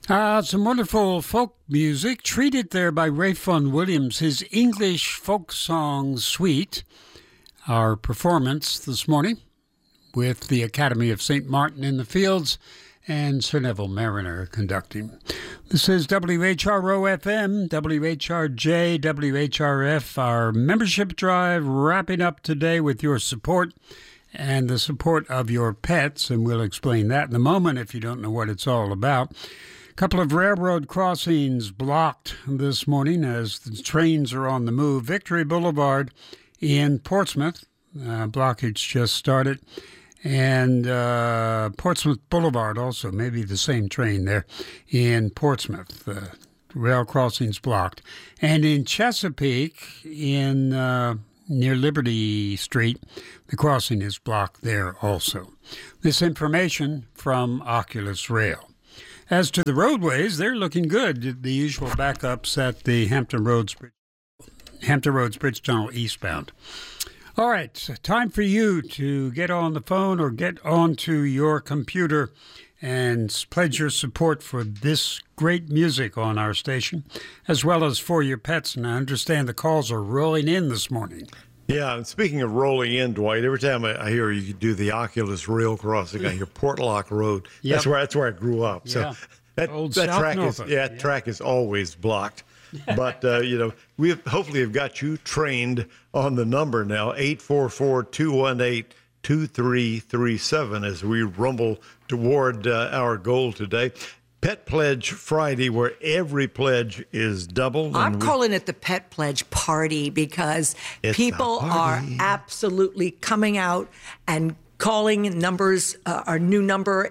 Some wonderful folk music treated there by Ray Vaughan Williams, his English folk song suite. Our performance this morning with the Academy of St. Martin in the Fields and Sir Neville Mariner conducting. This is WHRO-FM, WHRJ, WHRF, our membership drive wrapping up today with your support and the support of your pets, and we'll explain that in a moment if you don't know what it's all about. A couple of railroad crossings blocked this morning as the trains are on the move. Victory Boulevard in Portsmouth, blockage just started, and Portsmouth Boulevard also, maybe the same train there in Portsmouth. Rail crossings blocked. And in Chesapeake, in near Liberty Street, the crossing is blocked there also. This information from Oculus Rail. As to the roadways, they're looking good. The usual backups at the Hampton Roads Bridge Tunnel eastbound. All right, time for you to get on the phone or get onto your computer and pledge your support for this great music on our station, as well as for your pets. And I understand the calls are rolling in this morning. Yeah, and speaking of rolling in, Dwight, every time I hear you do the Oculus Rail crossing, I hear Portlock Road. Yep. That's where I grew up. So that track is always blocked. But we hopefully have got you trained on the number now, 844-218-2337, as we rumble toward our goal today. Pet Pledge Friday, where every pledge is double. I'm calling it the Pet Pledge Party because people are absolutely coming out and calling numbers. Our new number,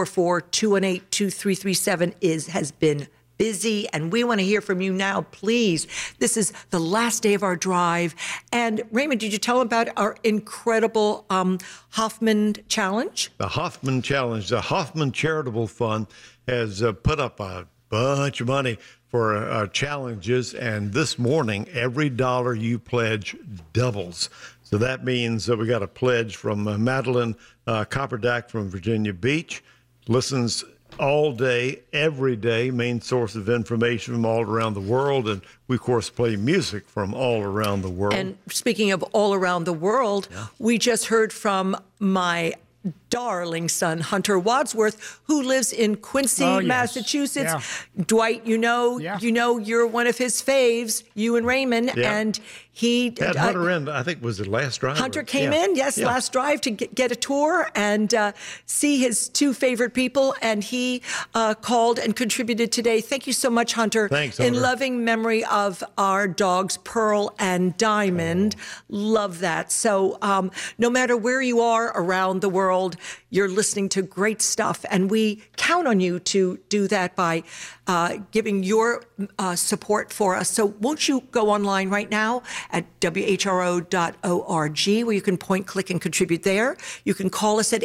844-218-2337, has been busy, and we want to hear from you now, please. This is the last day of our drive. And Raymond, did you tell them about our incredible Hoffman Challenge? The Hoffman Challenge, the Hoffman Charitable Fund has put up a bunch of money for our challenges, and this morning, every dollar you pledge doubles. So that means that we got a pledge from Madeline Copperdack from Virginia Beach, listens all day, every day, main source of information from all around the world. And we, of course, play music from all around the world. And speaking of all around the world, we just heard from my darling son, Hunter Wadsworth, who lives in Quincy, Massachusetts. Yeah. Dwight, you know you're one of his faves, you and Raymond, and he had Hunter in, I think, was it last drive? Hunter came in, last drive to get a tour and see his two favorite people, and he called and contributed today. Thank you so much, Hunter. Thanks, Hunter. In loving memory of our dogs, Pearl and Diamond. Love that. So no matter where you are around the world, you're listening to great stuff, and we count on you to do that by giving your support for us. So won't you go online right now at WHRO.org, where you can point, click, and contribute there. You can call us at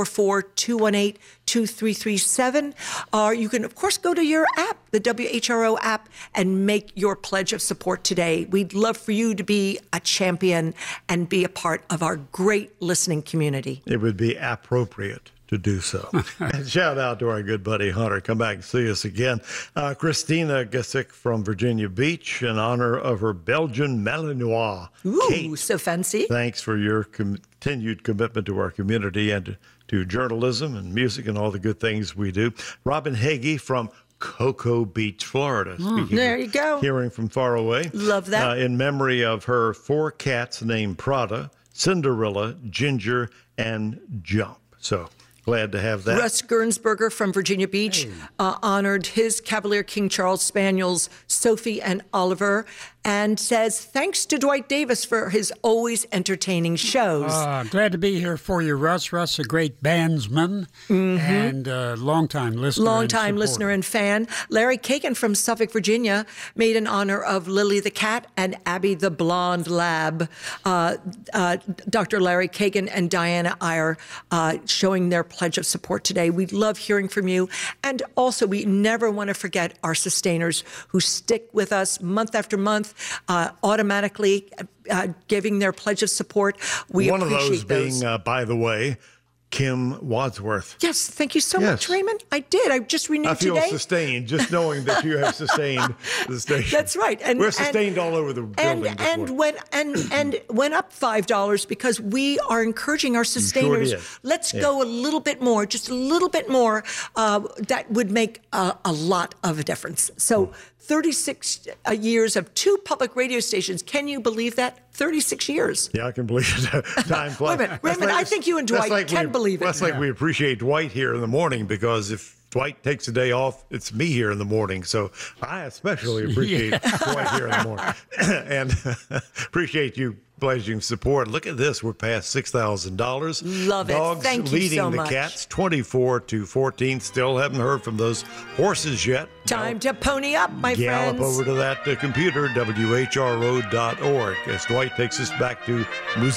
844-218-2337, or you can, of course, go to your app, the WHRO app, and make your pledge of support today. We'd love for you to be a champion and be a part of our great listening community. It would be appropriate to do so. And shout out to our good buddy Hunter. Come back and see us again. Christina Gasick from Virginia Beach, in honor of her Belgian Malinois. Ooh, Kate, so fancy. Thanks for your continued commitment to our community and to journalism and music and all the good things we do. Robin Hagee from Cocoa Beach, Florida. There you go. Hearing from far away. Love that. In memory of her 4 cats named Prada, Cinderella, Ginger, and Jump. So glad to have that. Russ Gernsberger from Virginia Beach honored his Cavalier King Charles Spaniels, Sophie and Oliver, and says, thanks to Dwight Davis for his always entertaining shows. Glad to be here for you, Russ. Russ, a great bandsman and longtime listener. Longtime listener and fan. Larry Kagan from Suffolk, Virginia, made in honor of Lily the cat and Abby the blonde lab. Dr. Larry Kagan and Diana Iyer showing their pledge of support today. We love hearing from you. And also, we never want to forget our sustainers who stick with us month after month, automatically giving their pledge of support. We One appreciate of those being, by the way, Kim Wadsworth. Yes, thank you so much, Yes. Raymond. I did. I just renewed I feel today. sustained just knowing that you have sustained the station. That's right. And we're sustained all over the building. And went up $5 because we are encouraging our sustainers. did. Let's Yeah. go a little bit more, just a little bit more. That would make a lot of a difference. So 36 years of 2 public radio stations. Can you believe that? 36 years. Yeah, I can believe it. Time flies. Wait a minute, Raymond, I think you and that's Dwight can believe it. That's like we appreciate Dwight here in the morning, because if Dwight takes a day off, it's me here in the morning. So I especially appreciate Dwight here in the morning. And appreciate you pledging support. Look at this. We're past $6,000. Love it. Dogs Thank you leading so the much. Cats 24-14. Still haven't heard from those horses yet. Time to pony up, my Gallop friends. over to that computer, WHRO.org, as Dwight takes us back to Missouri.